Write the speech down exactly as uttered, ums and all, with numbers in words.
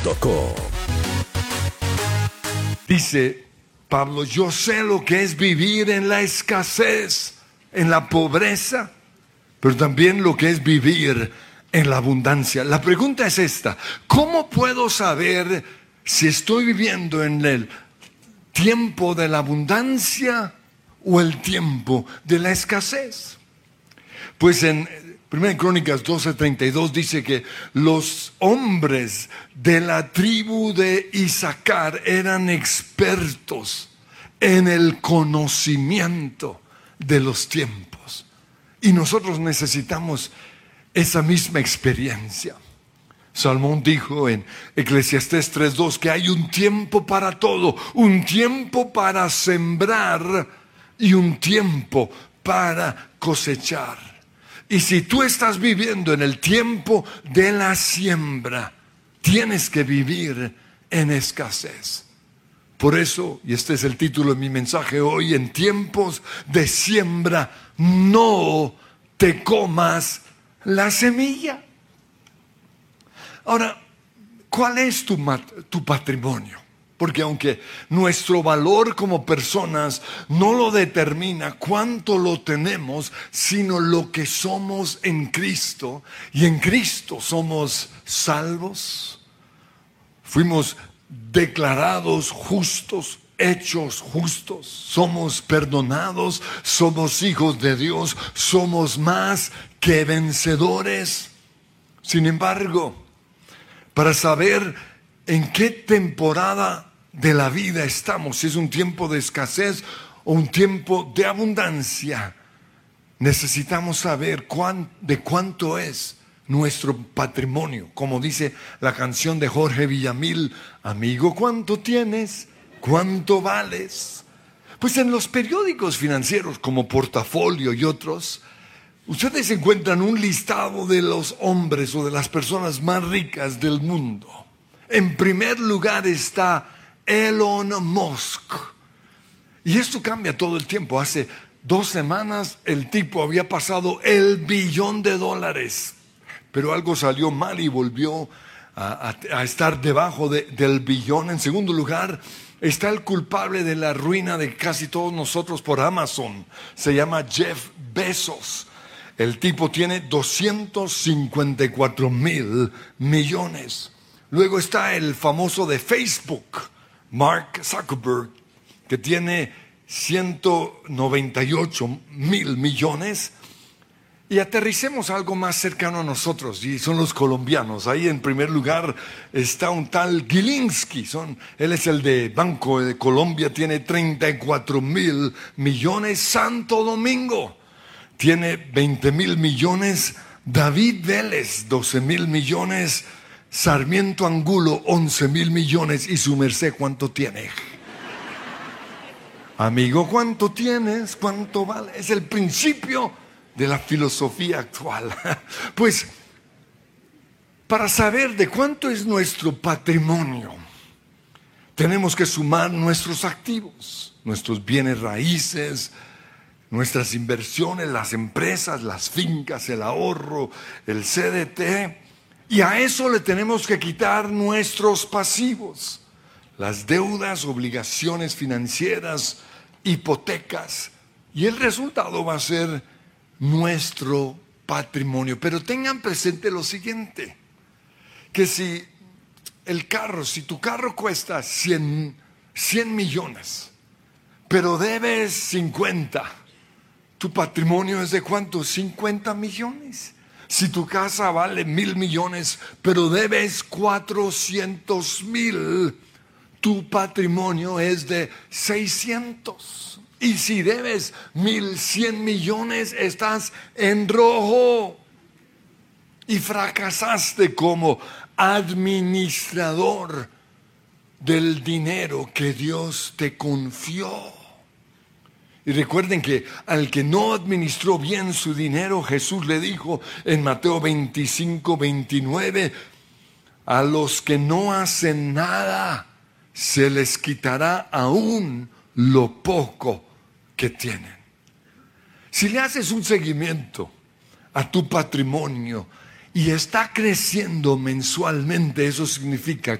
punto com. Dice Pablo, yo sé lo que es vivir en la escasez, en la pobreza, pero también lo que es vivir en la abundancia. La pregunta es esta: ¿cómo puedo saber si estoy viviendo en el tiempo de la abundancia o el tiempo de la escasez? Pues en Primera Crónicas doce treinta y dos dice que los hombres de la tribu de Isaacar eran expertos en el conocimiento de los tiempos. Y nosotros necesitamos esa misma experiencia. Salomón dijo en Eclesiastés tres dos que hay un tiempo para todo, un tiempo para sembrar y un tiempo para cosechar. Y si tú estás viviendo en el tiempo de la siembra, tienes que vivir en escasez. Por eso, y este es el título de mi mensaje hoy, en tiempos de siembra, no te comas la semilla. Ahora, ¿cuál es tu, tu patrimonio? Porque aunque nuestro valor como personas no lo determina cuánto lo tenemos, sino lo que somos en Cristo. Y en Cristo somos salvos, fuimos declarados justos, hechos justos, somos perdonados, somos hijos de Dios, somos más que vencedores. Sin embargo, para saber en qué temporada de la vida estamos, si es un tiempo de escasez o un tiempo de abundancia, necesitamos saber cuán, de cuánto es nuestro patrimonio. Como dice la canción de Jorge Villamil, amigo, ¿cuánto tienes? ¿Cuánto vales? Pues en los periódicos financieros como Portafolio y otros, ustedes encuentran un listado de los hombres o de las personas más ricas del mundo. En primer lugar está Elon Musk. Y esto cambia todo el tiempo. Hace dos semanas el tipo había pasado el billón de dólares. Pero algo salió mal y volvió a, a, a estar debajo de, del billón. En segundo lugar está el culpable de la ruina de casi todos nosotros por Amazon. Se llama Jeff Bezos. El tipo tiene doscientos cincuenta y cuatro mil millones. Luego está el famoso de Facebook, Mark Zuckerberg, que tiene ciento noventa y ocho mil millones. Y aterricemos algo más cercano a nosotros, y son los colombianos. Ahí en primer lugar está un tal Gilinski. Son, él es el de Banco de Colombia, tiene treinta y cuatro mil millones. Santo Domingo tiene veinte mil millones. David Vélez, doce mil millones. Sarmiento Angulo, once mil millones. ¿Y su merced cuánto tiene? Amigo, ¿cuánto tienes? ¿Cuánto vale? Es el principio de la filosofía actual. Pues, para saber de cuánto es nuestro patrimonio, tenemos que sumar nuestros activos, nuestros bienes raíces, nuestras inversiones, las empresas, las fincas, el ahorro, el C D T. Y a eso le tenemos que quitar nuestros pasivos, las deudas, obligaciones financieras, hipotecas. Y el resultado va a ser nuestro patrimonio. Pero tengan presente lo siguiente, que si el carro, si tu carro cuesta cien millones, pero debes cincuenta, tu patrimonio es de ¿cuánto? cincuenta millones. Si tu casa vale mil millones, pero debes cuatrocientos mil, tu patrimonio es de seiscientos. Y si debes mil cien millones, estás en rojo. Y fracasaste como administrador del dinero que Dios te confió. Y recuerden que al que no administró bien su dinero, Jesús le dijo en Mateo veinticinco, veintinueve, a los que no hacen nada, se les quitará aún lo poco que tienen. Si le haces un seguimiento a tu patrimonio y está creciendo mensualmente, eso significa